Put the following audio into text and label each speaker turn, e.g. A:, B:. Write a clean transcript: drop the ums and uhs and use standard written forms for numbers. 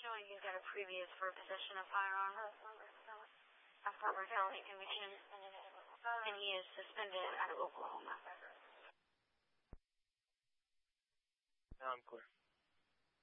A: showing he's got a previous for possession of firearms. Former felony conviction, and he is suspended out of Oklahoma.
B: Now I'm clear.